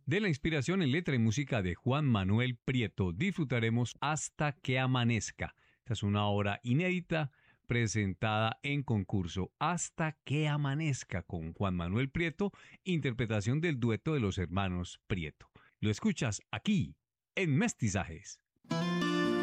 De la inspiración en letra y música de Juan Manuel Prieto disfrutaremos Hasta que amanezca. Esta es una obra inédita presentada en concurso Hasta que amanezca con Juan Manuel Prieto, interpretación del dueto de los hermanos Prieto. Lo escuchas aquí en Mestizajes.